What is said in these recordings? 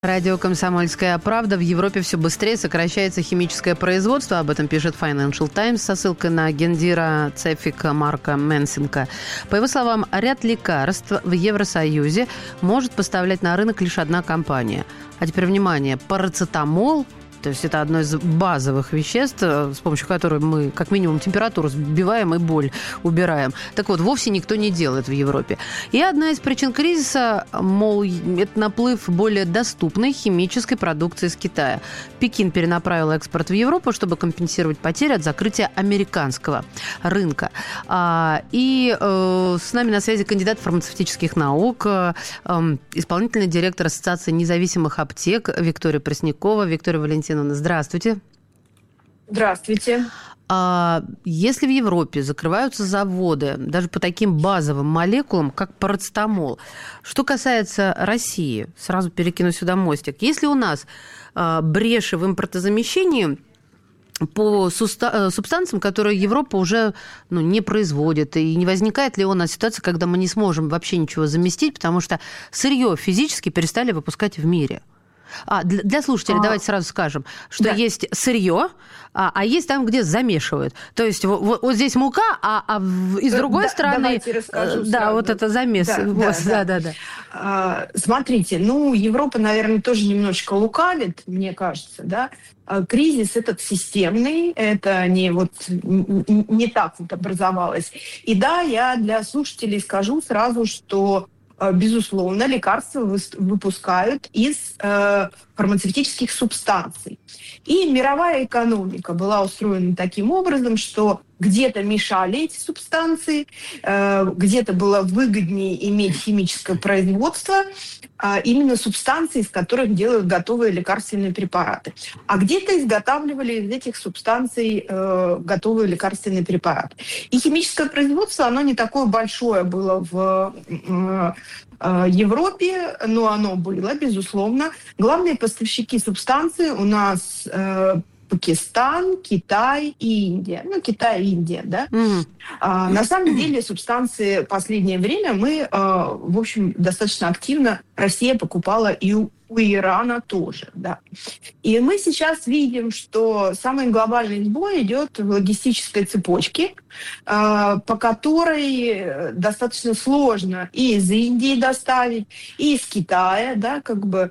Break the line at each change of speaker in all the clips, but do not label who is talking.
Радио «Комсомольская правда». В Европе все быстрее сокращается химическое производство. Об этом пишет Financial Times со ссылкой на гендира Цефика Марка Менсенка. По его словам, ряд лекарств в Евросоюзе может поставлять на рынок лишь одна компания. А теперь внимание, парацетамол. То есть это одно из базовых веществ, с помощью которой мы, как минимум, температуру сбиваем и боль убираем. Так вот, вовсе никто не делает в Европе. И одна из причин кризиса, мол, это наплыв более доступной химической продукции из Китая. Пекин перенаправил экспорт в Европу, чтобы компенсировать потери от закрытия американского рынка. И с нами на связи кандидат фармацевтических наук, исполнительный директор Ассоциации независимых аптек Виктория Преснякова. Виктория Валентиновна, здравствуйте.
Здравствуйте.
Если в Европе закрываются заводы даже по таким базовым молекулам, как парацетамол, что касается России, сразу перекину сюда мостик. Если у нас бреши в импортозамещении по субстанциям, которые Европа уже не производит, и не возникает ли у нас ситуация, когда мы не сможем вообще ничего заместить, потому что сырье физически перестали выпускать в мире? Для слушателей давайте сразу скажем, что есть сырье, а есть там, где замешивают. То есть вот здесь мука, из другой стороны...
Давайте расскажу сразу.
Вот это замес.
Смотрите, Европа, наверное, тоже немножечко лукавит, мне кажется, да. Кризис этот системный, это не так вот образовалось. И да, я для слушателей скажу сразу, что безусловно, лекарства выпускают из фармацевтических субстанций. И мировая экономика была устроена таким образом, что где-то мешали эти субстанции, где-то было выгоднее иметь химическое производство, именно субстанции, из которых делают готовые лекарственные препараты. А где-то изготавливали из этих субстанций готовые лекарственные препараты. И химическое производство, оно не такое большое было в Европе, но оно было, безусловно. Главные поставщики субстанции у нас Пакистан, Китай и Индия. Китай и Индия, да? На самом деле субстанции в последнее время мы, в общем, достаточно активно Россия покупала и у Ирана тоже, да. И мы сейчас видим, что самый глобальный сбой идет в логистической цепочке, по которой достаточно сложно и из Индии доставить, и из Китая, да,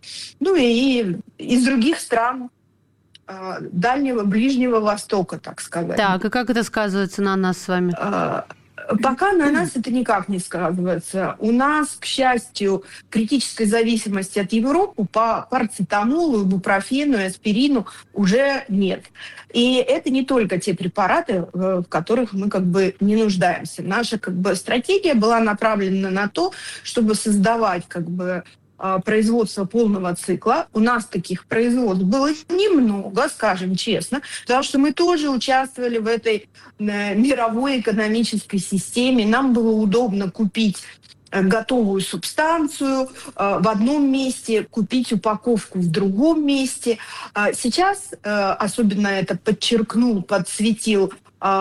и из других стран Дальнего, Ближнего Востока, так сказать.
Так, и как это сказывается на нас с вами?
Пока на нас это никак не сказывается. У нас, к счастью, критической зависимости от Европы по парацетамолу, ибупрофену и аспирину уже нет. И это не только те препараты, в которых мы не нуждаемся. Наша стратегия была направлена на то, чтобы создавать производство полного цикла. У нас таких производств было немного, скажем честно, потому что мы тоже участвовали в этой мировой экономической системе. Нам было удобно купить готовую субстанцию в одном месте, купить упаковку в другом месте. Сейчас, особенно это подсветил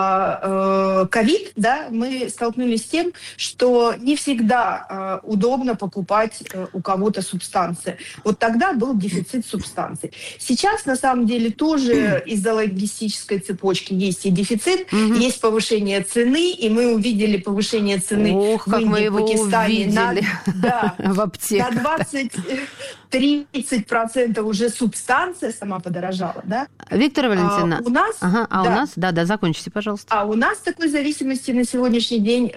ковид, да, мы столкнулись с тем, что не всегда удобно покупать у кого-то субстанции. Вот тогда был дефицит субстанций. Сейчас, на самом деле, тоже из-за логистической цепочки есть и дефицит, есть повышение цены, и мы увидели повышение цены в Индии, Пакистане
в аптеках.
На 20-30% уже субстанция сама подорожала, да?
Виктория Валентиновна,
у нас...
у нас... Да, закончите, пожалуйста.
А у нас такой зависимости на сегодняшний день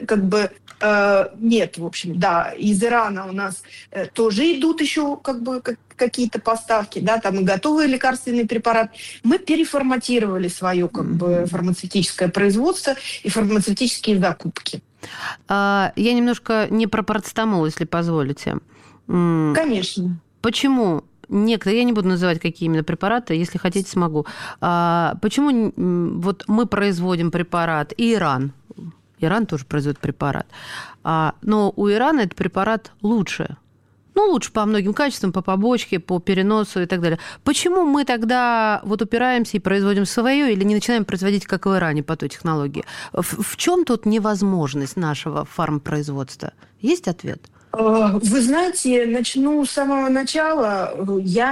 нет, в общем, да. Из Ирана у нас тоже идут еще какие-то поставки, да, там и готовые лекарственные препараты. Мы переформатировали свое фармацевтическое производство и фармацевтические закупки.
Я немножко не про парацетамол, если позволите.
Конечно.
Почему некоторые, я не буду называть, какие именно препараты, если хотите, смогу. Почему вот мы производим препарат, и Иран тоже производит препарат, но у Ирана этот препарат лучше. Лучше по многим качествам, по побочке, по переносу и так далее. Почему мы тогда упираемся и производим свое или не начинаем производить, как в Иране, по той технологии? В чем тут невозможность нашего фармпроизводства? Есть ответ?
Вы знаете, начну с самого начала. Я